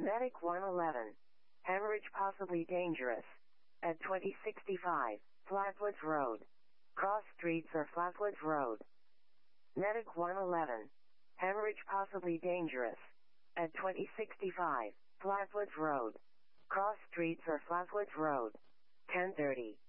Medic 111. Hemorrhage possibly dangerous. At 2065, Flatwoods Road. Cross streets or Flatwoods Road. Medic 111. Hemorrhage possibly dangerous. At 2065, Flatwoods Road. Cross streets or Flatwoods Road. 10:30.